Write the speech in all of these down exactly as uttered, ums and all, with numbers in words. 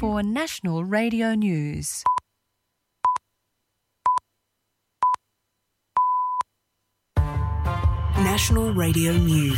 for National Radio News. National Radio News.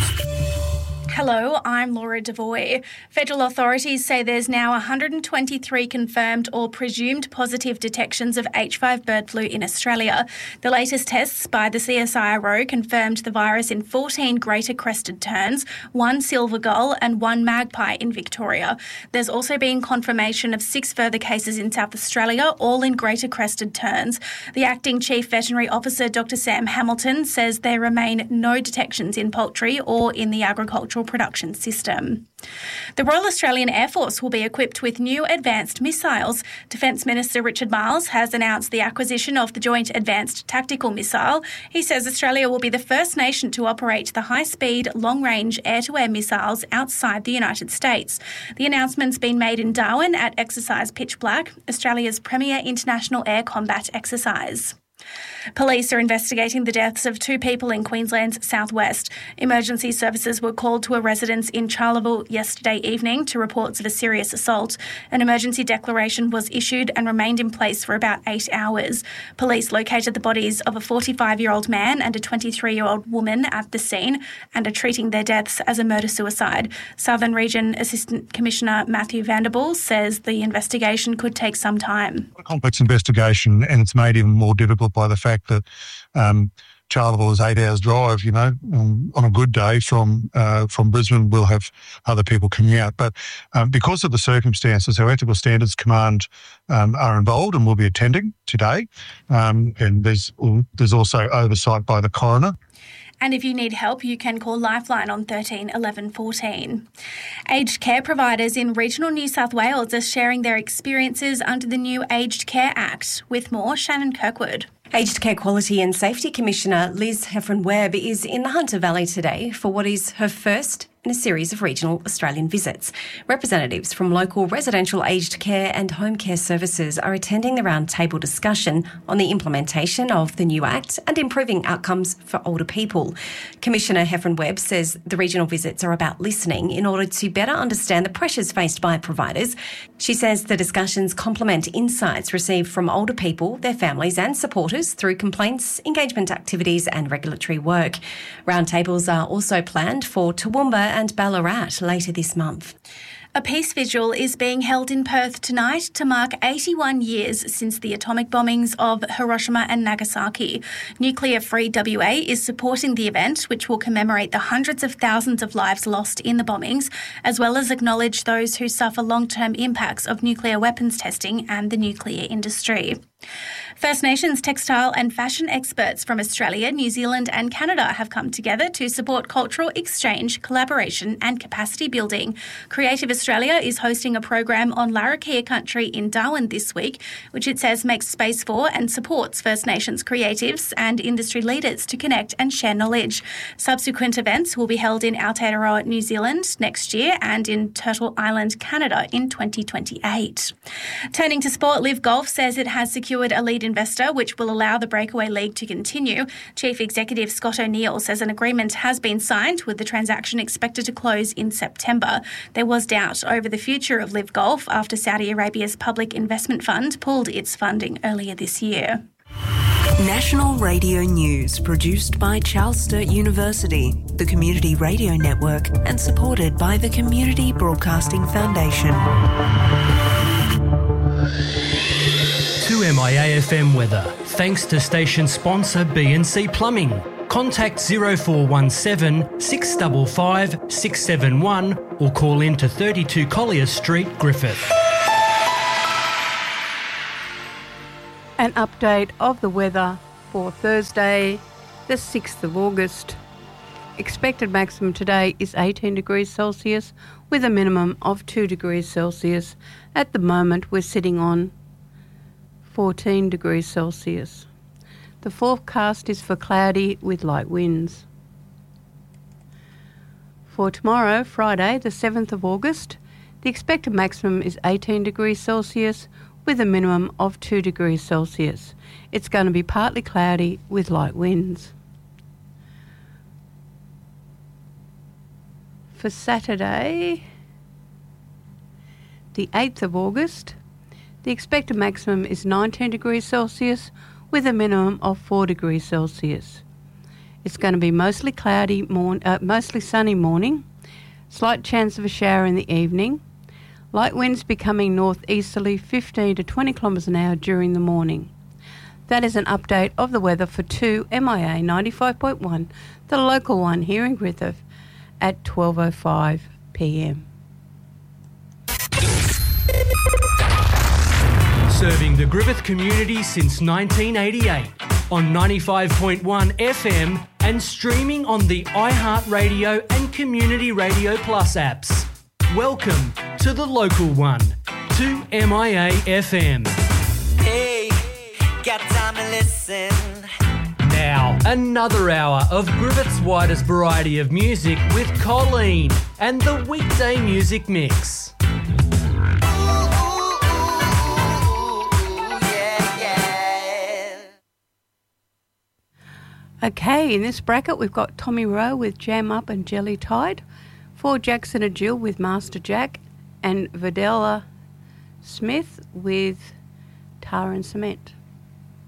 Hello, I'm Laura Devoy. Federal authorities say there's now one hundred twenty-three confirmed or presumed positive detections of H five bird flu in Australia. The latest tests by the C S I R O confirmed the virus in fourteen greater crested terns, one silver gull and one magpie in Victoria. There's also been confirmation of six further cases in South Australia, all in greater crested terns. The Acting Chief Veterinary Officer, Doctor Sam Hamilton, says there remain no detections in poultry or in the agricultural production system. The Royal Australian Air Force will be equipped with new advanced missiles. Defence Minister Richard Marles has announced the acquisition of the Joint Advanced Tactical Missile. He says Australia will be the first nation to operate the high-speed, long-range air-to-air missiles outside the United States. The announcement's been made in Darwin at Exercise Pitch Black, Australia's premier international air combat exercise. Police are investigating the deaths of two people in Queensland's southwest. Emergency services were called to a residence in Charleville yesterday evening to reports of a serious assault. An emergency declaration was issued and remained in place for about eight hours. Police located the bodies of a forty-five-year-old man and a twenty-three-year-old woman at the scene and are treating their deaths as a murder-suicide. Southern Region Assistant Commissioner Matthew Vanderbilt says the investigation could take some time. A complex investigation, and it's made even more difficult by the fact that um, Charleville is eight hours drive, you know, um, on a good day from uh, from Brisbane. We'll have other people coming out. But um, because of the circumstances, our Ethical Standards Command um, are involved and will be attending today. Um, and there's, there's also oversight by the coroner. And if you need help, you can call Lifeline on thirteen eleven fourteen. Aged care providers in regional New South Wales are sharing their experiences under the new Aged Care Act. With more, Shannon Kirkwood. Aged Care Quality and Safety Commissioner Liz Heffron-Webb is in the Hunter Valley today for what is her first in a series of regional Australian visits. Representatives from local residential aged care and home care services are attending the roundtable discussion on the implementation of the new Act and improving outcomes for older people. Commissioner Heffron-Webb says the regional visits are about listening in order to better understand the pressures faced by providers. She says the discussions complement insights received from older people, their families and supporters through complaints, engagement activities and regulatory work. Roundtables are also planned for Toowoomba and Ballarat later this month. A peace vigil is being held in Perth tonight to mark eighty-one years since the atomic bombings of Hiroshima and Nagasaki. Nuclear Free W A is supporting the event, which will commemorate the hundreds of thousands of lives lost in the bombings, as well as acknowledge those who suffer long-term impacts of nuclear weapons testing and the nuclear industry. First Nations textile and fashion experts from Australia, New Zealand and Canada have come together to support cultural exchange, collaboration and capacity building. Creative Australia is hosting a program on Larrakia country in Darwin this week, which it says makes space for and supports First Nations creatives and industry leaders to connect and share knowledge. Subsequent events will be held in Aotearoa, New Zealand next year and in Turtle Island, Canada in twenty twenty-eight. Turning to sport, Liv Golf says it has secured a lead investor which will allow the Breakaway League to continue. Chief Executive Scott O'Neill says an agreement has been signed with the transaction expected to close in September. There was doubt over the future of Liv Golf after Saudi Arabia's Public Investment Fund pulled its funding earlier this year. National Radio News, produced by Charles Sturt University, the Community Radio Network, and supported by the Community Broadcasting Foundation. To M I A F M weather, thanks to station sponsor B and C Plumbing. Contact zero four one seven, six five five, six seven one or call in to thirty-two Collier Street, Griffith. An update of the weather for Thursday, the sixth of August. Expected maximum today is eighteen degrees Celsius with a minimum of two degrees Celsius. At the moment we're sitting on fourteen degrees Celsius. The forecast is for cloudy with light winds. For tomorrow, Friday, the seventh of August, the expected maximum is eighteen degrees Celsius with a minimum of two degrees Celsius. It's going to be partly cloudy with light winds. For Saturday, the eighth of August. The expected maximum is nineteen degrees Celsius with a minimum of four degrees Celsius. It's going to be mostly cloudy, morn- uh, mostly sunny morning, slight chance of a shower in the evening, light winds becoming northeasterly fifteen to twenty kilometres an hour during the morning. That is an update of the weather for two M I A ninety-five point one, the local one here in Griffith, at twelve oh five p m. Serving the Griffith community since nineteen eighty-eight on ninety-five point one F M and streaming on the iHeartRadio and Community Radio Plus apps. Welcome to the local one, two M I A F M. Hey, got time to listen. Now, another hour of Griffith's widest variety of music with Colleen and the weekday music mix. Okay, in this bracket we've got Tommy Rowe with Jam Up and Jelly Tide, for Jackson and Jill with Master Jack, and Videla Smith with Tar and Cement.